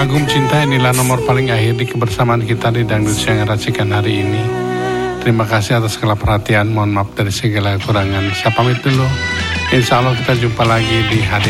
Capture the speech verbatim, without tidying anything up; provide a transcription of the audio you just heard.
Agung Cinta, inilah nomor paling akhir di kebersamaan kita di Dangdut Siang Racikan hari ini. Terima kasih atas segala perhatian, mohon maaf dari segala kekurangan. Saya pamit dulu. Insya Allah kita jumpa lagi di hari